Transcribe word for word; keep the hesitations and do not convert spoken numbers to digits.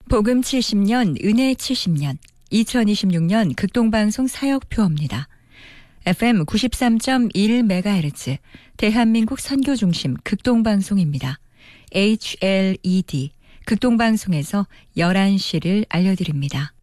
복음 칠십 년, 은혜 칠십 년, 이천이십육 년 극동방송 사역표입니다. 에프엠 구십삼 점 일 메가헤르츠, 대한민국 선교중심 극동방송입니다. 에이치엘이디, 극동방송에서 열한 시를 알려드립니다.